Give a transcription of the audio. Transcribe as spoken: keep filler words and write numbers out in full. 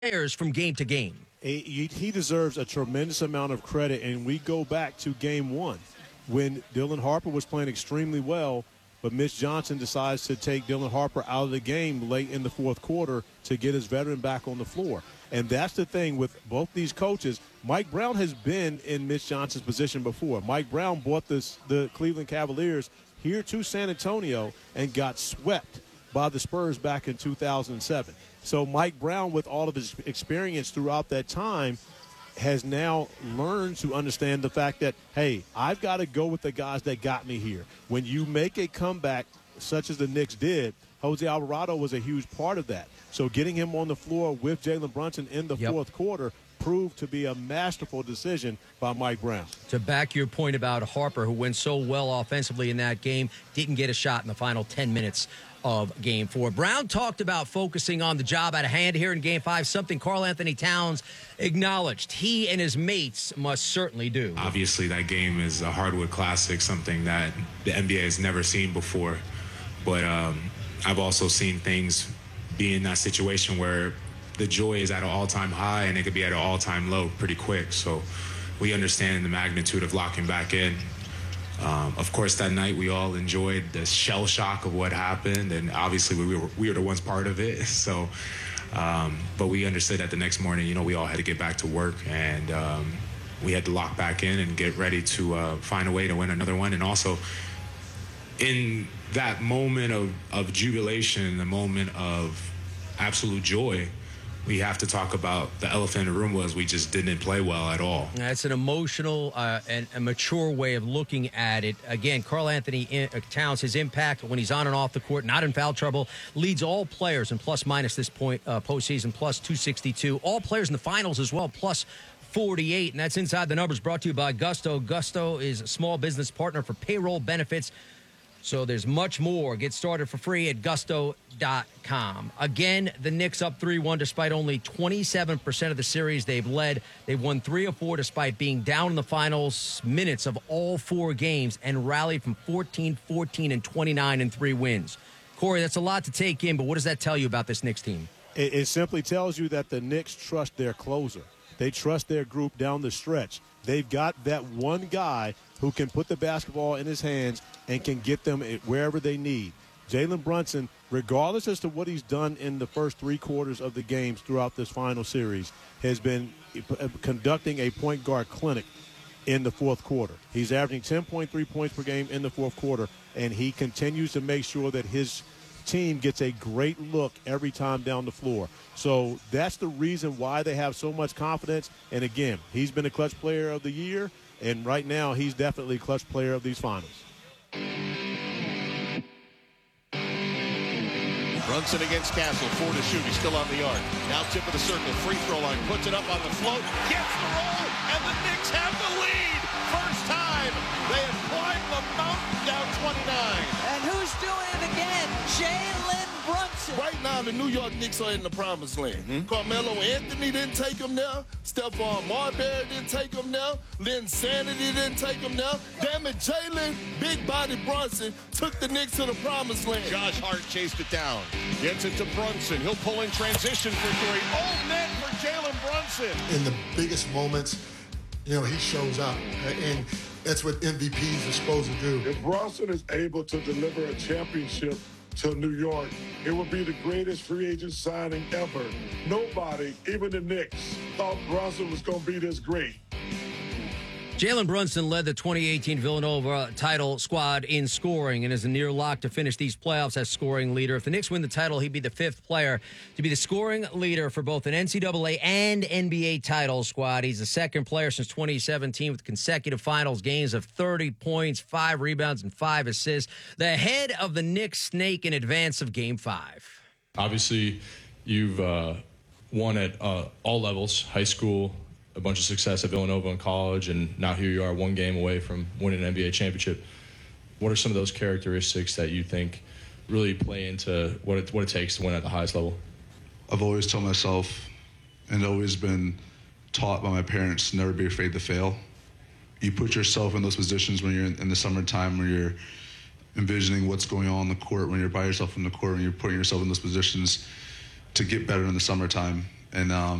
players from game to game. He deserves a tremendous amount of credit, and we go back to game one when Dylan Harper was playing extremely well, but Mitch Johnson decides to take Dylan Harper out of the game late in the fourth quarter to get his veteran back on the floor. And that's the thing with both these coaches. Mike Brown has been in Mitch Johnson's position before. Mike Brown brought this, the Cleveland Cavaliers here to San Antonio and got swept by the Spurs back in two thousand seven. So Mike Brown, with all of his experience throughout that time, has now learned to understand the fact that, hey, I've got to go with the guys that got me here. When you make a comeback such as the Knicks did, Jose Alvarado was a huge part of that. So getting him on the floor with Jalen Brunson in the yep. fourth quarter proved to be a masterful decision by Mike Brown. To back your point about Harper, who went so well offensively in that game, didn't get a shot in the final ten minutes of game four. Brown talked about focusing on the job at hand here in game five, something Karl-Anthony Towns acknowledged he and his mates must certainly do. Obviously, that game is a hardwood classic, something that the N B A has never seen before. But um, I've also seen things be in that situation where the joy is at an all-time high and it could be at an all-time low pretty quick. So we understand the magnitude of locking back in. Um, of course, that night we all enjoyed the shell shock of what happened, and obviously we were we were the ones part of it. So, um, but we understood that the next morning, you know, we all had to get back to work, and um, we had to lock back in and get ready to uh, find a way to win another one. And also, in that moment of of jubilation, the moment of absolute joy, we have to talk about the elephant in the room was we just didn't play well at all. That's an emotional uh, and a mature way of looking at it. Again, Karl-Anthony Towns, his impact when he's on and off the court, not in foul trouble, leads all players in plus minus this point, uh, postseason, plus two sixty-two. All players in the finals as well, plus forty-eight. And that's Inside the Numbers, brought to you by Gusto. Gusto is a small business partner for payroll benefits. So there's much more. Get started for free at gusto dot com. Again, the Knicks up three one despite only twenty-seven percent of the series they've led. They've won three of four despite being down in the finals minutes of all four games and rallied from fourteen fourteen and twenty-nine in three wins. Corey, that's a lot to take in, but what does that tell you about this Knicks team? It, it simply tells you that the Knicks trust their closer. They trust their group down the stretch. They've got that one guy who can put the basketball in his hands and can get them wherever they need. Jalen Brunson, regardless as to what he's done in the first three quarters of the games throughout this final series, has been conducting a point guard clinic in the fourth quarter. He's averaging ten point three points per game in the fourth quarter, and he continues to make sure that his team gets a great look every time down the floor. So that's the reason why they have so much confidence. And again, he's been a clutch player of the year, and right now he's definitely clutch player of these finals. Brunson against Castle, four to shoot. He's still on the arc. Now tip of the circle, free throw line, puts it up on the float, gets the roll, and the Knicks have the lead. First time they have climbed the mountain, down twenty-nine. And who's doing it again? Jalen Brunson. Right now, the New York Knicks are in the promised land. Mm-hmm. Carmelo Anthony didn't take them there. Stephon Marbury didn't take them there. Lynn Sanity didn't take them there. Damn it, Jalen Big Body Brunson took the Knicks to the promised land. Josh Hart chased it down. Gets it to Brunson. He'll pull in transition for three. Oh, net for Jalen Brunson. In the biggest moments, you know, he shows up. And that's what M V Ps are supposed to do. If Brunson is able to deliver a championship to New York, it would be the greatest free agent signing ever. Nobody, even the Knicks, thought Brunson was going to be this great. Jalen Brunson led the twenty eighteen Villanova title squad in scoring and is a near lock to finish these playoffs as scoring leader. If the Knicks win the title, he'd be the fifth player to be the scoring leader for both an N C double A and N B A title squad. He's the second player since twenty seventeen with consecutive finals games of thirty points, five rebounds, and five assists. The head of the Knicks snake in advance of Game five. Obviously, you've uh, won at uh, all levels, high school, a bunch of success at Villanova in college, and now here you are one game away from winning an N B A championship. What are some of those characteristics that you think really play into what it, what it takes to win at the highest level? I've always told myself and always been taught by my parents to never be afraid to fail. You put yourself in those positions when you're in, in the summertime, when you're envisioning what's going on in the court, when you're by yourself in the court, when you're putting yourself in those positions to get better in the summertime. and um,